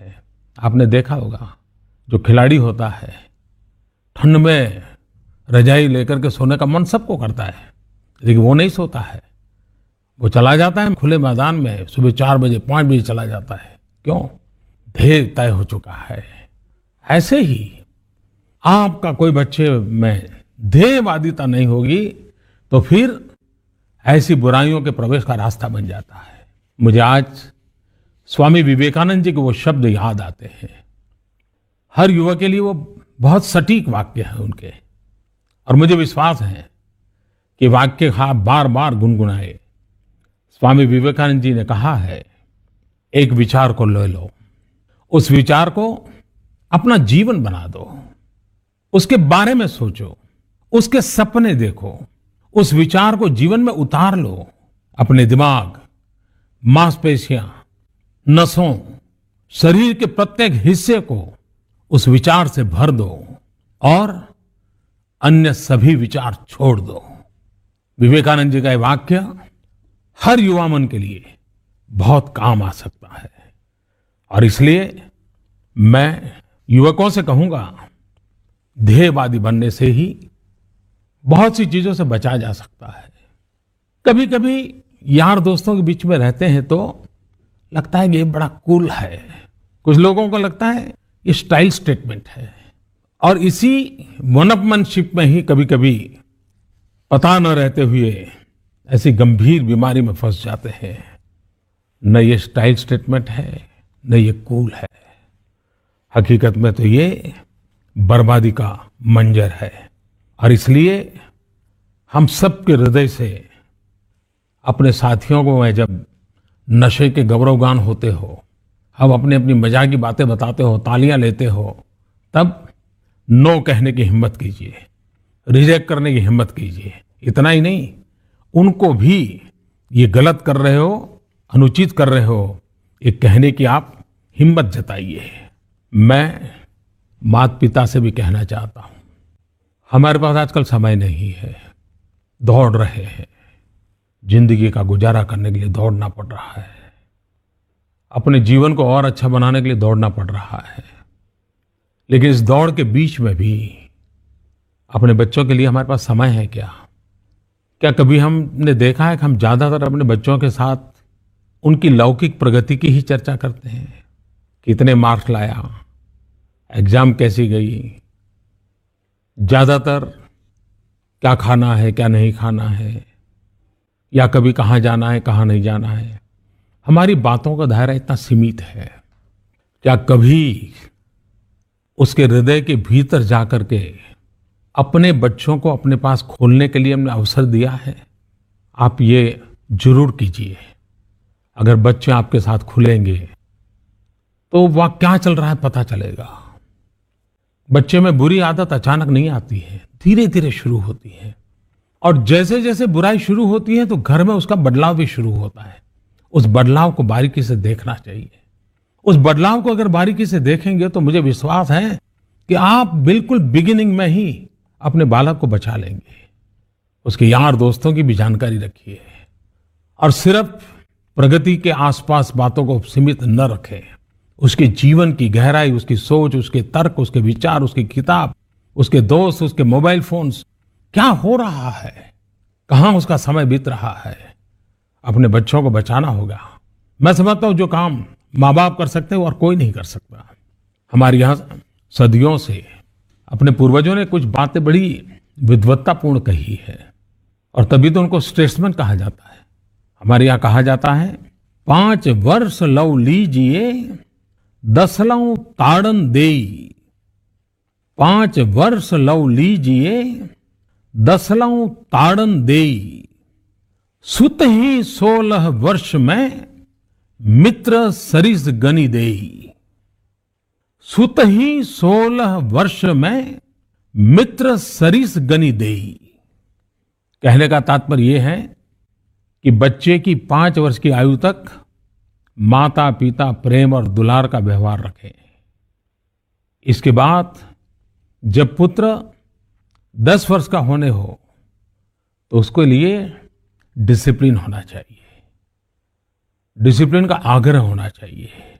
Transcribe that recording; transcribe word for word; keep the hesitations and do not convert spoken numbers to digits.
हैं। आपने देखा होगा, जो खिलाड़ी होता है, ठंड में रजाई लेकर के सोने का मन सबको करता है, लेकिन वो नहीं सोता है। वो चला जाता है खुले मैदान में, सुबह चार बजे पाँच बजे चला जाता है। क्यों? ध्येय तय हो चुका है। ऐसे ही आपका कोई बच्चे में ध्येयवादिता नहीं होगी तो फिर ऐसी बुराइयों के प्रवेश का रास्ता बन जाता है। मुझे आज स्वामी विवेकानंद जी के वो शब्द याद आते हैं। हर युवक के लिए वो बहुत सटीक वाक्य है उनके, और मुझे विश्वास है कि वाक्य आप बार बार गुनगुनाए। स्वामी विवेकानंद जी ने कहा है, एक विचार को ले लो, उस विचार को अपना जीवन बना दो, उसके बारे में सोचो, उसके सपने देखो, उस विचार को जीवन में उतार लो। अपने दिमाग, मांसपेशियां, नसों, शरीर के प्रत्येक हिस्से को उस विचार से भर दो और अन्य सभी विचार छोड़ दो। विवेकानंद जी का ये वाक्य हर युवा मन के लिए बहुत काम आ सकता है, और इसलिए मैं युवकों से कहूंगा, ध्येयवादी बनने से ही बहुत सी चीजों से बचा जा सकता है। कभी कभी यार दोस्तों के बीच में रहते हैं तो लगता है कि ये बड़ा कूल है, कुछ लोगों को लगता है ये स्टाइल स्टेटमेंट है, और इसी वनअपमैनशिप में ही कभी कभी पता न रहते हुए ऐसी गंभीर बीमारी में फंस जाते हैं। न ये स्टाइल स्टेटमेंट है, न ये कूल है, हकीकत में तो ये बर्बादी का मंजर है। और इसलिए हम सबके हृदय से अपने साथियों को, मैं जब नशे के गौरवगान होते हो, हम अपनी अपनी मजाक की बातें बताते हो, तालियां लेते हो, तब नो कहने की हिम्मत कीजिए, रिजेक्ट करने की हिम्मत कीजिए। इतना ही नहीं, उनको भी ये गलत कर रहे हो, अनुचित कर रहे हो, ये कहने की आप हिम्मत जताइए। मैं माता पिता से भी कहना चाहता हूं, हमारे पास आजकल समय नहीं है, दौड़ रहे हैं, जिंदगी का गुजारा करने के लिए दौड़ना पड़ रहा है, अपने जीवन को और अच्छा बनाने के लिए दौड़ना पड़ रहा है। लेकिन इस दौड़ के बीच में भी अपने बच्चों के लिए हमारे पास समय है क्या? क्या कभी हमने देखा है कि हम ज्यादातर अपने बच्चों के साथ उनकी लौकिक प्रगति की ही चर्चा करते हैं? कितने मार्क्स लाया, एग्जाम कैसी गई, ज्यादातर क्या खाना है, क्या नहीं खाना है, या कभी कहाँ जाना है, कहाँ नहीं जाना है। हमारी बातों का दायरा इतना सीमित है। क्या कभी उसके हृदय के भीतर जाकर के अपने बच्चों को अपने पास खोलने के लिए हमने अवसर दिया है? आप ये जरूर कीजिए। अगर बच्चे आपके साथ खुलेंगे तो वह क्या चल रहा है पता चलेगा। बच्चे में बुरी आदत अचानक नहीं आती है, धीरे धीरे शुरू होती है, और जैसे जैसे बुराई शुरू होती है तो घर में उसका बदलाव भी शुरू होता है। उस बदलाव को बारीकी से देखना चाहिए। उस बदलाव को अगर बारीकी से देखेंगे तो मुझे विश्वास है कि आप बिल्कुल बिगिनिंग में ही अपने बालक को बचा लेंगे। उसके यार दोस्तों की भी जानकारी रखिए, और सिर्फ प्रगति के आसपास बातों को सीमित न रखें। उसके जीवन की गहराई, उसकी सोच, उसके तर्क, उसके विचार, उसकी किताब, उसके दोस्त, उसके मोबाइल फोन्स, क्या हो रहा है, कहां उसका समय बीत रहा है, अपने बच्चों को बचाना होगा। मैं समझता हूं जो काम माँ बाप कर सकते हैं और कोई नहीं कर सकता। हमारे यहाँ सदियों से अपने पूर्वजों ने कुछ बातें बड़ी विद्वत्तापूर्ण कही है, और तभी तो उनको स्टेट्समैन कहा जाता है। हमारे यहाँ कहा जाता है, पांच वर्ष लव लीजिए दसलऊ ताड़न देई। पांच वर्ष लव लीजिए दसलऊ ताड़न देई। सुत ही सोलह वर्ष में मित्र सरिस गनि देई। सुत ही सोलह वर्ष में मित्र सरिस गनि देई। कहने का तात्पर्य यह है कि बच्चे की पांच वर्ष की आयु तक माता पिता प्रेम और दुलार का व्यवहार रखें। इसके बाद जब पुत्र दस वर्ष का होने हो तो उसके लिए डिसिप्लिन होना चाहिए, डिसिप्लिन का आग्रह होना चाहिए।